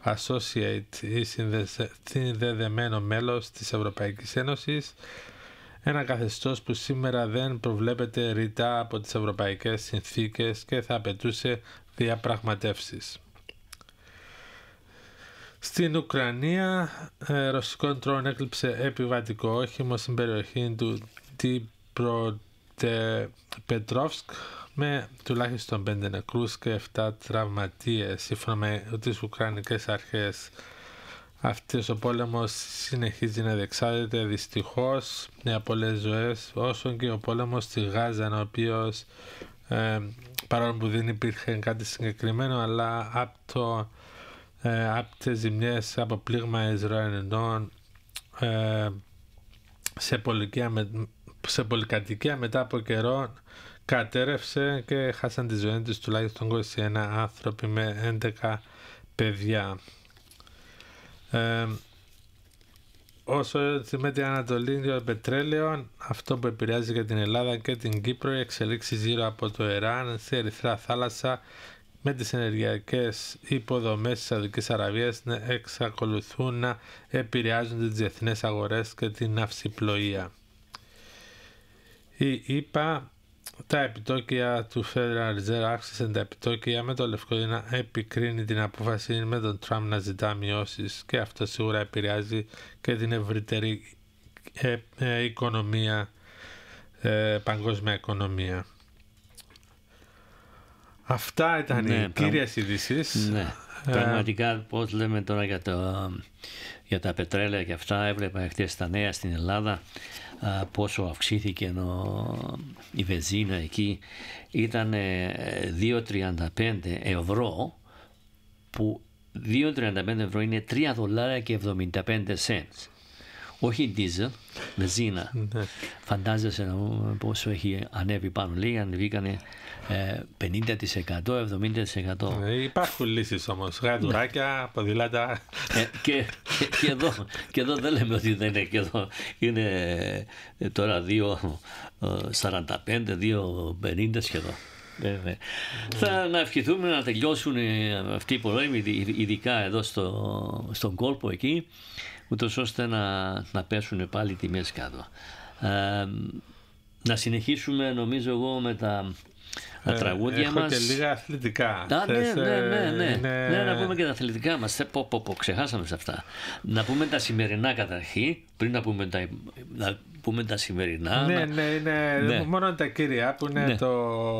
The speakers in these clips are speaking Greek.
associate ή συνδεδεμένο μέλος της Ευρωπαϊκής Ένωσης, ένα καθεστώς που σήμερα δεν προβλέπεται ρητά από τις ευρωπαϊκές συνθήκες και θα απαιτούσε διαπραγματεύσεις. Στην Ουκρανία, ρωσικό ντρόουν έκλειψε επιβατικό όχημα στην περιοχή του Ντνιπροπετρόβσκ με τουλάχιστον 5 νεκρούς και 7 τραυματίες. Σύμφωνα με τις Ουκρανικές αρχές, αυτός ο πόλεμος συνεχίζει να διεξάγεται δυστυχώς για πολλές ζωές, όσο και ο πόλεμος στη Γάζα, ο οποίος παρόλο που δεν υπήρχε κάτι συγκεκριμένο, αλλά από τις ζημιές από πλήγμα Ισραηλινών σε πολυκατοικία μετά από καιρό κατέρευσε και χάσαν τη ζωή τους τουλάχιστον 21 άνθρωποι με 11 παιδιά. Όσο με την Ανατολή των πετρέλαιων, αυτό που επηρεάζει και την Ελλάδα και την Κύπρο, οι εξελίξεις γύρω από το Ιράν στη Ερυθρά θάλασσα με τις ενεργειακές υποδομές της Σαουδικής Αραβίας να εξακολουθούν να επηρεάζουν τις διεθνείς αγορές και την ναυσιπλοεία. Είπα, τα επιτόκια του Federal Reserve αύξησαν τα επιτόκια, με το Λευκό να επικρίνει την απόφαση με τον Τραμπ να ζητά μειώσεις, και αυτό σίγουρα επηρεάζει και την ευρύτερη οικονομία, παγκόσμια οικονομία. Αυτά ήταν οι κύριες ειδήσεις. Ναι. Πραγματικά, πώς λέμε τώρα για τα πετρέλαια και αυτά, έβλεπα χτες τα νέα στην Ελλάδα πόσο αυξήθηκε η βενζίνα εκεί. Ήταν 2,35 ευρώ, που 2,35 ευρώ είναι $3.75. Όχι δίζελ, βενζίνα. Φαντάζεσαι πόσο έχει ανέβει πάνω. Λέει ανεβήκανε 50%, 70%. Υπάρχουν λύσεις όμως, γαϊδουράκια, ποδήλατα. Και εδώ δεν λέμε ότι δεν είναι, και εδώ είναι τώρα 2,45, 2,50 σχεδόν. Θα να ευχηθούμε να τελειώσουν αυτοί οι πολέμοι, ειδικά εδώ στον κόλπο εκεί, ούτως ώστε να πέσουν πάλι τιμές κάτω. Να συνεχίσουμε, νομίζω εγώ, με τα τραγούδια μας. Έχω και λίγα αθλητικά. Ναι, να πούμε και τα αθλητικά μας. Ξεχάσαμε σε αυτά. Να πούμε τα σημερινά καταρχήν, πριν να πούμε τα σημερινά. Ναι, μόνο τα κύρια που είναι το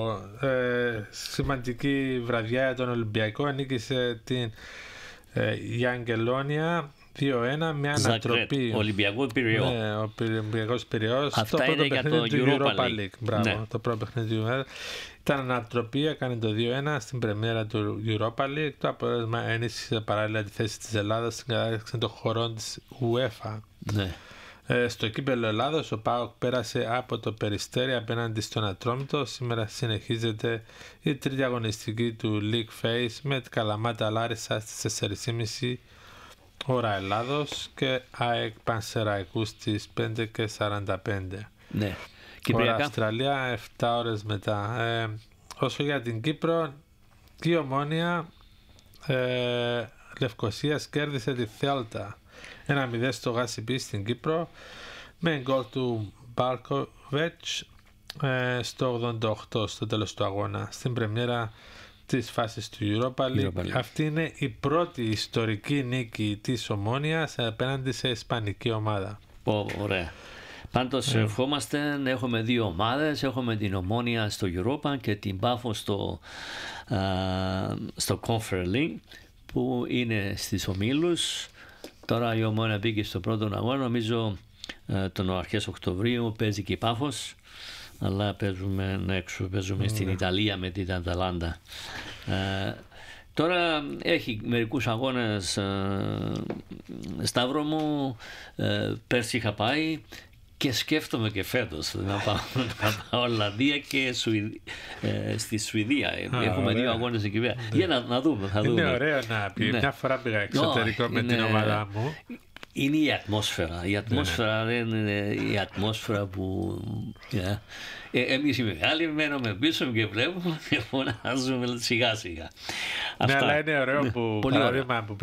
σημαντική βραδιά των Ολυμπιακών. Νίκησε την Γιάνγκελόνια 2-1 με ανατροπή. Ολυμπιακό Πειραιό. Ναι, ο Ολυμπιακός Πειραιός. Αυτά είναι για το Europa League. Μπράβο, ναι. Το πρώτο παιχνίδι του ήταν ανατροπή, έκανε το 2-1 στην πρεμιέρα του Europa League. Το αποτέλεσμα ενίσχυσε παράλληλα τη θέση της Ελλάδας στην κατάταξη των χωρών της UEFA. Ναι. Στο κύπελλο Ελλάδος ο ΠΑΟΚ πέρασε από το Περιστέρι απέναντι στον Ατρόμητο. Σήμερα συνεχίζεται η τρίτη αγωνιστική του League Phase με την Καλαμάτα Λάρισα στις 4:30 ώρα Ελλάδος και ΑΕΚ Πανσεραϊκού στις 5:45. Ναι. Ώρα Αυστραλία 7 ώρες μετά. Όσο για την Κύπρο, η Ομόνοια Λευκωσίας κέρδισε τη Θέλτα 1-0 στο Γασιπί στην Κύπρο με γκολ του Μπάλκοβετς στο 88 στο τέλος του αγώνα, στην πρεμιέρα της φάσης του Europa League. Αυτή είναι η πρώτη ιστορική νίκη της Ομόνοιας απέναντι σε ισπανική ομάδα. Ωραία. Πάντως ευχόμαστε να έχουμε δύο ομάδες. Έχουμε την Ομόνοια στο Europa και την Πάφο στο Conference League, που είναι στις ομίλους. Τώρα η Ομόνοια μπήκε στο πρώτο αγώνα. Νομίζω τον αρχές Οκτωβρίου παίζει και η Πάφος, αλλά παίζουμε στην Ιταλία με την Αταλάντα. Τώρα έχει μερικούς αγώνες, Σταύρο μου. Πέρσι είχα πάει και σκέφτομαι και φέτος να πάω Ολλανδία και στη Σουηδία. Έχουμε δύο αγώνες εκεί πέρα. Για να δούμε. Είναι ωραίο να πει. Μια φορά πήγα εξωτερικό με την ομάδα μου. Είναι η ατμόσφαιρα. Η ατμόσφαιρα δεν είναι η ατμόσφαιρα που... Εμείς οι μεγάλοι μένουμε πίσω και βλέπουμε και φωνάζουμε σιγά σιγά. Ναι, αλλά είναι ωραίο που